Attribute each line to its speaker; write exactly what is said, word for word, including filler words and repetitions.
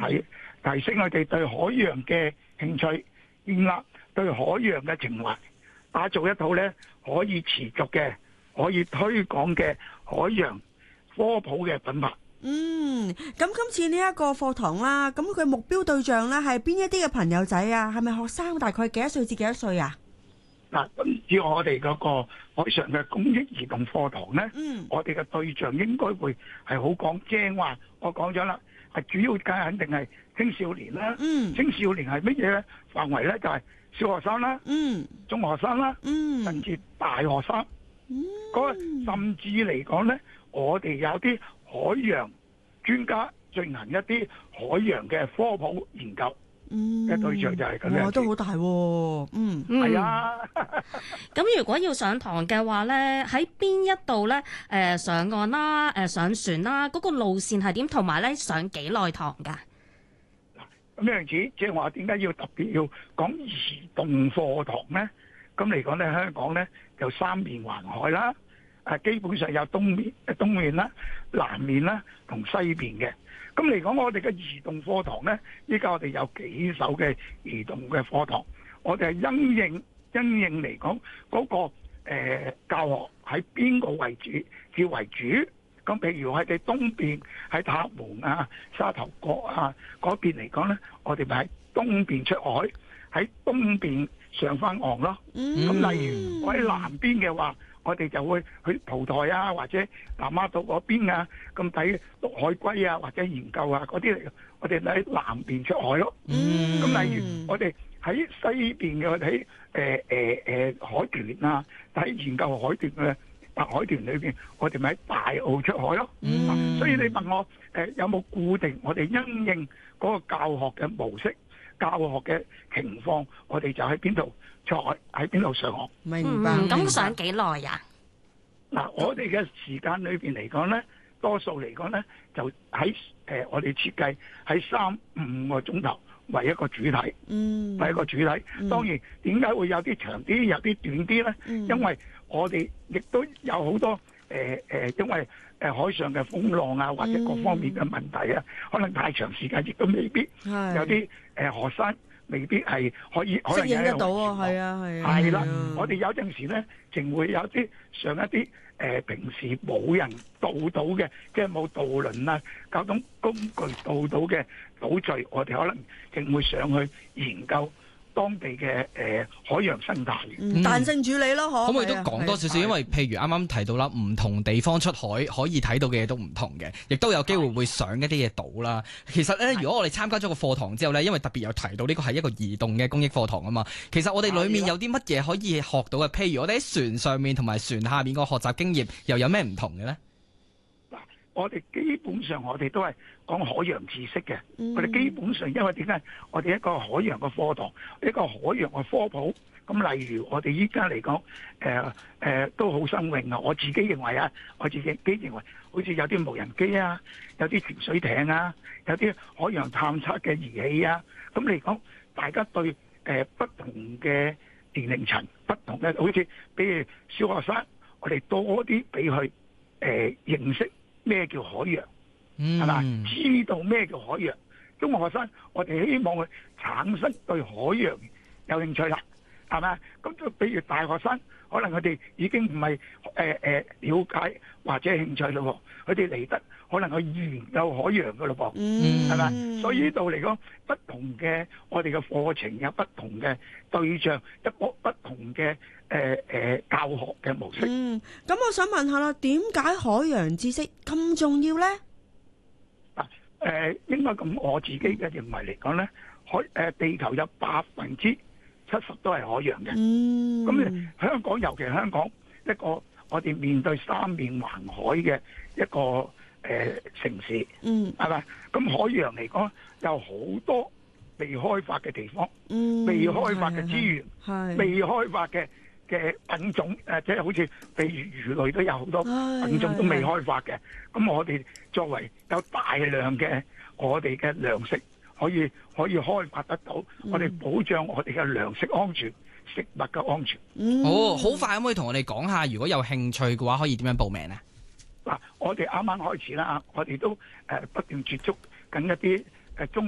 Speaker 1: 提提升佢哋對海洋嘅興趣，建立對海洋嘅情懷，打造一套咧可以持續嘅、可以推廣嘅海洋科普嘅品牌。
Speaker 2: 嗯，咁今次呢一個課堂啦，咁佢目標對象咧係邊一啲嘅朋友仔啊？係咪學生？大概幾多歲至幾多歲啊？
Speaker 1: 嗱，咁以我哋嗰個海上嘅公益兒童課堂咧，
Speaker 2: 嗯，
Speaker 1: 我哋嘅對象應該會係好廣，正話我講咗啦，係主要梗係肯定係青少年啦。
Speaker 2: 嗯，
Speaker 1: 青少年係乜嘢咧？範圍咧就係小學生啦，
Speaker 2: 嗯，
Speaker 1: 中學生啦，
Speaker 2: 嗯，
Speaker 1: 甚至大學生。
Speaker 2: 嗯，
Speaker 1: 嗰甚至嚟講咧，我哋有啲海洋專家進行一啲海洋嘅科普研究嘅對象就係咁樣。
Speaker 2: 哇，都好大喎。嗯，
Speaker 1: 係啊。
Speaker 3: 咁如果要上堂嘅話咧，喺邊一度咧？誒上岸啦，誒上船啦，嗰個路線係點？同埋咧上幾耐堂㗎？
Speaker 1: 嗱，咁樣子，即係話點解要特別要講兒童課堂咧？咁嚟講咧，香港咧就三面環海啦，誒基本上有東面、誒東面啦、南面啦同西邊嘅。咁嚟講，我哋嘅兒童課堂咧，依家我哋有幾首嘅兒童嘅課堂，我哋係因應因應嚟講嗰個誒、呃、教學喺邊個為主叫為主。咁譬如喺你東邊喺塔門啊、沙頭角啊嗰邊嚟講咧，我哋咪喺東邊出海，喺東邊上翻岸咯。咁、嗯、例如我喺南邊嘅話，我哋就會去蒲台啊，或者南丫島嗰邊啊，咁睇綠海龜啊，或者研究啊嗰啲嚟，我哋喺南邊出海咯。咁、嗯、例如我哋喺西邊嘅，我哋喺誒誒誒海豚啊，睇研究海豚嘅白海豚裏邊，我哋咪喺大澳出海咯。嗯啊、所以你問我誒、呃、有冇固定我哋因應嗰個教學嘅模式、教學嘅情況，我哋就喺邊度出海，喺邊度上學。
Speaker 2: 明白。
Speaker 3: 咁、嗯、上幾耐呀？
Speaker 1: 嗱，我哋嘅時間裏邊嚟講咧，多數嚟講咧，就喺誒、呃、我哋設計喺三五個鐘頭為一個主題，嗯，為一個主題。嗯、當然點解會有啲長啲，有啲短啲咧？嗯、因為我哋亦都有好多誒誒、呃呃，因為誒海上嘅風浪啊，或者各方面嘅問題啊，嗯、可能太長時間亦都未必有啲誒、呃、學生未必係可以適應得到啊。係啊係啊，係啦，我哋有陣時咧，淨會有啲上一啲誒、呃、平時冇人到到嘅，即係冇渡輪啊、交通工具到到嘅島嶼，我哋可能淨會上去研究當地嘅誒、呃、海洋生態，
Speaker 2: 彈性處理咯，可、嗯、可唔可以都講多少少？因為譬如啱啱提到啦，唔同地方出海可以睇到嘅嘢都唔同嘅，亦都有機會會上一啲嘢島啦。其實咧，如果我哋參加咗個課堂之後咧，因為特別有提到呢個係一個移動嘅公益課堂啊嘛，其實我哋裡面有啲乜嘢可以學到嘅？譬如我哋喺船上面同埋船下面個學習經驗又有咩唔同嘅咧？
Speaker 1: 我哋基本上我哋都係講海洋知識嘅，嗯、我哋基本上因為點解我哋一個海洋嘅課堂，一個海洋嘅科普，咁例如我哋依家嚟講，誒、呃、誒、呃、都好新穎啊！我自己認為啊，我自己認為好似有啲無人機啊，有啲潛水艇啊，有啲海洋探測嘅儀器啊，咁嚟講，大家對誒、呃、不同嘅年齡層、不同嘅，好似比如小學生，我哋多啲俾佢誒認識。咩叫海洋？係嘛、嗯？知道咩叫海洋？中學生，我哋希望佢產生對海洋有興趣啦，係嘛？咁就比如大學生，可能佢哋已經唔係誒誒了解或者興趣咯，佢哋嚟得可能去研究海洋噶咯噃，係咪、嗯？所以呢度嚟講，不同嘅我哋嘅課程有不同嘅對象，一個不同嘅誒誒教學嘅模式。
Speaker 2: 嗯，咁我想問下啦，點解海洋知識咁重要咧？
Speaker 1: 嗱，誒，應該咁我自己嘅認為嚟講咧，海誒、呃、地球有百分之七十都係海洋嘅。嗯，咁香港尤其香港一個我哋面對三面環海嘅一個誒、呃、城市，嗯，係咪？咁海洋嚟講有好多未開發嘅地方，嗯，未開發嘅資源，係未開發嘅嘅品種，誒、呃，即係好似譬如魚類都有好多品種都未開發嘅。咁我哋作為有大量嘅我哋嘅糧食可以可以開發得到，嗯、我哋保障我哋嘅糧食安全、食物嘅安全。
Speaker 4: 嗯、好，好快可唔可以同我哋講下，如果有興趣嘅話，可以點樣報名呢？
Speaker 1: 嗱，我哋啱啱開始啦，我哋都誒不斷接觸緊一啲誒中。